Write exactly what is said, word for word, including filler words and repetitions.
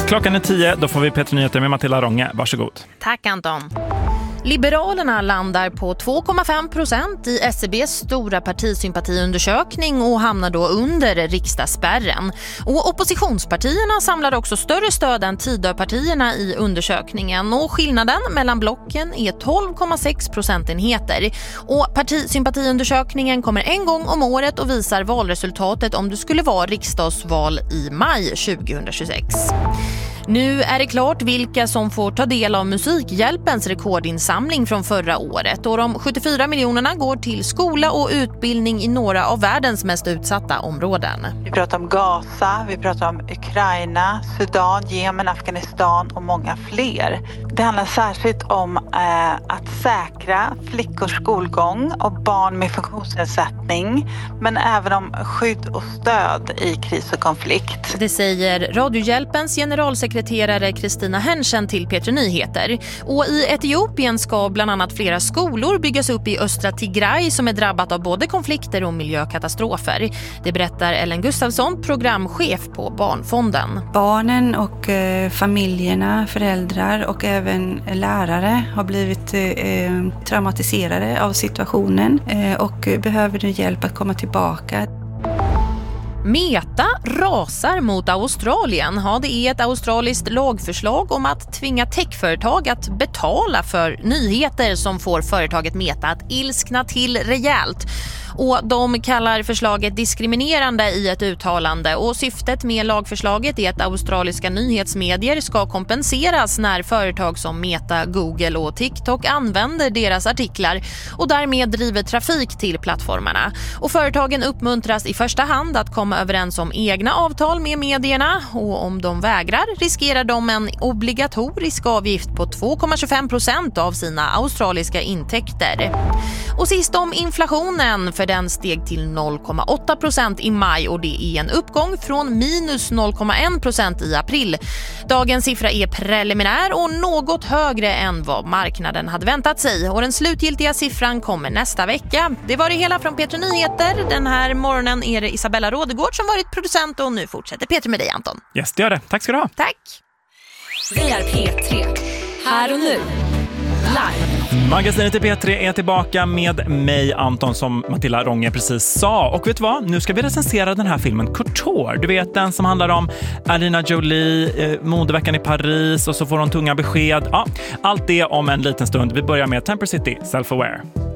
Klockan är tio, då får vi P tre Nyheter med Matilda Ronge. Varsågod. Tack Anton. Liberalerna landar på två komma fem procent i S C B:s stora partisympatiundersökning och hamnar då under riksdagsspärren. Och oppositionspartierna samlar också större stöd än Tidöpartierna i undersökningen och skillnaden mellan blocken är tolv komma sex procentenheter. Och partisympatiundersökningen kommer en gång om året och visar valresultatet om det skulle vara riksdagsval i maj tjugohundratjugosex. Nu är det klart vilka som får ta del av Musikhjälpens rekordinsamling från förra året. Och de sjuttiofyra miljonerna går till skola och utbildning i några av världens mest utsatta områden. Vi pratar om Gaza, vi pratar om Ukraina, Sudan, Jemen, Afghanistan och många fler. Det handlar särskilt om eh, att säkra flickors skolgång och barn med funktionsnedsättning, men även om skydd och stöd i kris och konflikt. Det säger Radiohjälpens generalsekreterare Kristina Henschen till P tre Nyheter. Och i Etiopien ska bland annat flera skolor byggas upp i östra Tigray som är drabbat av både konflikter och miljökatastrofer. Det berättar Ellen Gustafsson, programchef på Barnfonden. Barnen och eh, familjerna, föräldrar och även lärare har blivit eh, traumatiserade av situationen eh, och behöver nu hjälp att komma tillbaka. Meta rasar mot Australien. Ja, det är ett australiskt lagförslag om att tvinga techföretag att betala för nyheter som får företaget Meta att ilskna till rejält. Och de kallar förslaget diskriminerande i ett uttalande och syftet med lagförslaget är att australiska nyhetsmedier ska kompenseras när företag som Meta, Google och TikTok använder deras artiklar och därmed driver trafik till plattformarna. Och företagen uppmuntras i första hand att komma överens om egna avtal med medierna och om de vägrar riskerar de en obligatorisk avgift på två komma tjugofem procent av sina australiska intäkter. Och sist om inflationen, för den steg till noll komma åtta procent i maj och det är en uppgång från minus noll komma en procent i april. Dagens siffra är preliminär och något högre än vad marknaden hade väntat sig. Och den slutgiltiga siffran kommer nästa vecka. Det var det hela från P tre Nyheter. Den här morgonen är det Isabella Rådegård som varit producent och nu fortsätter P tre med dig Anton. Yes, det gör det. Tack ska du ha. Tack. Vi är P tre. Här och nu. Live. Magasinet i P tre är tillbaka med mig, Anton, som Matilda Ronge precis sa. Och vet du vad? Nu ska vi recensera den här filmen Couture. Du vet, den som handlar om Angelina Jolie, eh, modeveckan i Paris och så får hon tunga besked. Ja, allt det om en liten stund. Vi börjar med Temper City, Self-Aware.